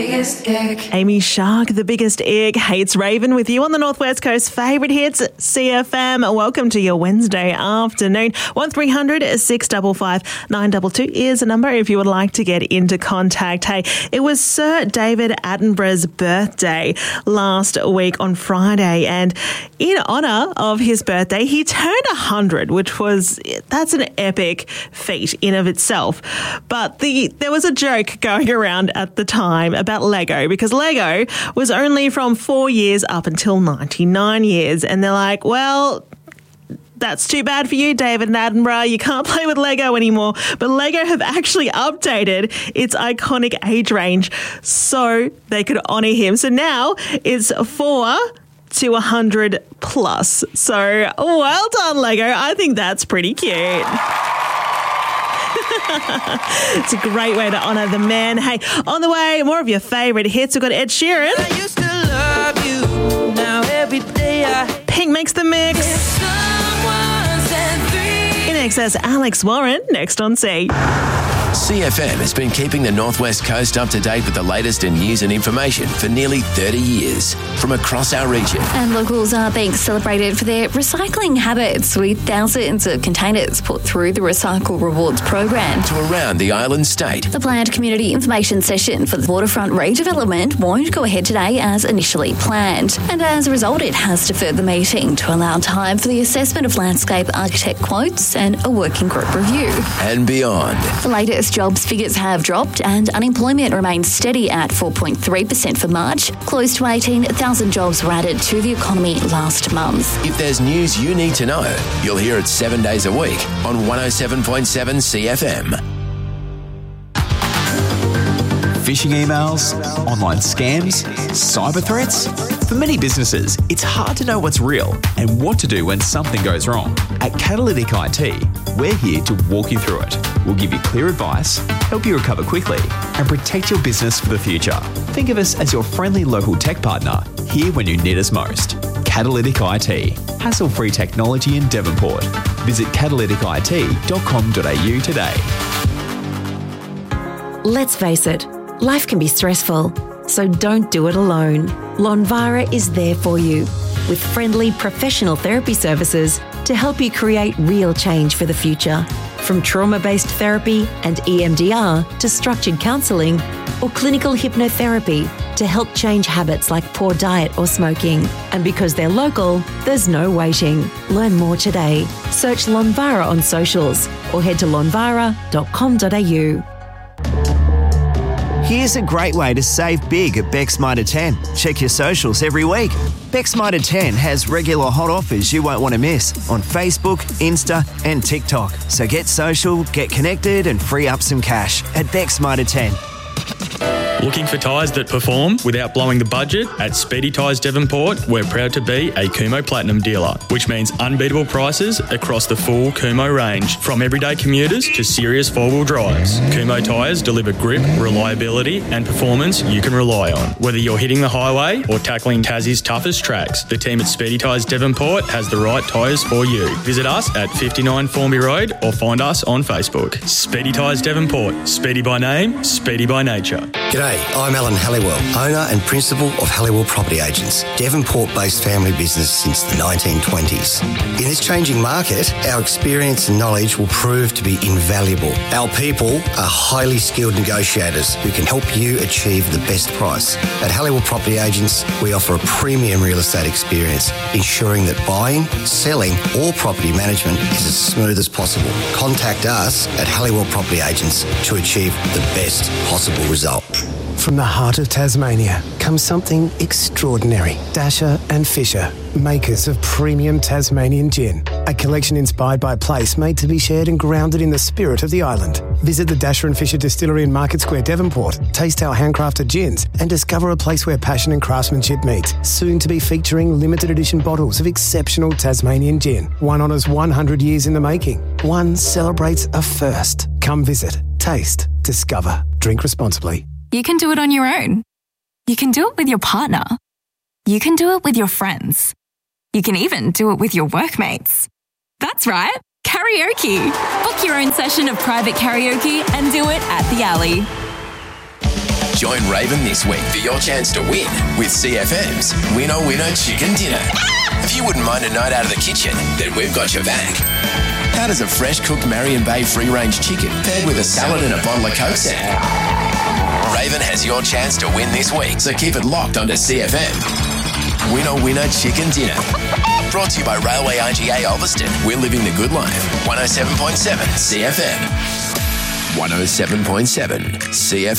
Biggest ick. Amy Shark, the biggest ick, hates Raven with you on the Northwest Coast favourite hits, CFM. Welcome to your Wednesday afternoon. 1300 655 922 is a number if you would like to get into contact. Hey, it was Sir David Attenborough's birthday last week on Friday, and in honour of his birthday, he turned 100, that's an epic feat in of itself. But there was a joke going around at the time about Lego, because Lego was only from 4 years up until 99 years. And they're like, well, that's too bad for you, David Attenborough. You can't play with Lego anymore. But Lego have actually updated its iconic age range so they could honour him. So now it's 4 to 100 plus. So well done, Lego. I think that's pretty cute. It's a great way to honour the man. Hey, on the way, more of your favourite hits. We've got Ed Sheeran. I used to love you. Now every day Pink makes the mix. In excess, Alex Warren, next on C. CFM has been keeping the Northwest Coast up to date with the latest in news and information for nearly 30 years from across our region. And locals are being celebrated for their recycling habits, with thousands of containers put through the Recycle Rewards program. To around the island state. The planned community information session for the waterfront redevelopment won't go ahead today as initially planned. And as a result, it has deferred the meeting to allow time for the assessment of landscape architect quotes and a working group review. And beyond. The latest jobs figures have dropped and unemployment remains steady at 4.3% for March. Close to 18,000 jobs were added to the economy last month. If there's news you need to know, you'll hear it 7 days a week on 107.7 CFM. Phishing emails, online scams, cyber threats. For many businesses, it's hard to know what's real and what to do when something goes wrong. At Catalytic IT, we're here to walk you through it. We'll give you clear advice, help you recover quickly, and protect your business for the future. Think of us as your friendly local tech partner, here when you need us most. Catalytic IT, hassle-free technology in Devonport. Visit catalyticit.com.au today. Let's face it, life can be stressful, so don't do it alone. Lonvira is there for you, with friendly professional therapy services to help you create real change for the future. From trauma-based therapy and EMDR to structured counselling or clinical hypnotherapy to help change habits like poor diet or smoking. And because they're local, there's no waiting. Learn more today. Search Lonvira on socials or head to lonvira.com.au. Here's a great way to save big at Beck's Mitre 10. Check your socials every week. Beck's Mitre 10 has regular hot offers you won't want to miss on Facebook, Insta and TikTok. So get social, get connected and free up some cash at Beck's Mitre 10. Looking for tyres that perform without blowing the budget? At Speedy Tyres Devonport, we're proud to be a Kumho Platinum dealer, which means unbeatable prices across the full Kumho range, from everyday commuters to serious four-wheel drives. Kumho tyres deliver grip, reliability and performance you can rely on. Whether you're hitting the highway or tackling Tassie's toughest tracks, the team at Speedy Tyres Devonport has the right tyres for you. Visit us at 59 Formby Road or find us on Facebook. Speedy Tyres Devonport. Speedy by name, speedy by nature. G'day, I'm Alan Halliwell, owner and principal of Halliwell Property Agents, Devonport-based family business since the 1920s. In this changing market, our experience and knowledge will prove to be invaluable. Our people are highly skilled negotiators who can help you achieve the best price. At Halliwell Property Agents, we offer a premium real estate experience, ensuring that buying, selling or property management is as smooth as possible. Contact us at Halliwell Property Agents to achieve the best possible result. From the heart of Tasmania comes something extraordinary. Dasher and Fisher, makers of premium Tasmanian gin. A collection inspired by place, made to be shared and grounded in the spirit of the island. Visit the Dasher and Fisher Distillery in Market Square, Devonport. Taste our handcrafted gins and discover a place where passion and craftsmanship meet. Soon to be featuring limited edition bottles of exceptional Tasmanian gin. One honours 100 years in the making. One celebrates a first. Come visit, taste, discover, drink responsibly. You can do it on your own. You can do it with your partner. You can do it with your friends. You can even do it with your workmates. That's right, karaoke. Book your own session of private karaoke and do it at the Alley. Join Raven this week for your chance to win with CFM's Winner Winner Chicken Dinner. If you wouldn't mind a night out of the kitchen, then we've got your back. How does a fresh cooked Marion Bay free-range chicken paired with a salad and a bottle of Coke sound? Raven has your chance to win this week, so keep it locked onto CFM. Winner Winner Chicken Dinner. Brought to you by Railway IGA Ulverston. We're living the good life. 107.7 CFM. 107.7 CFM.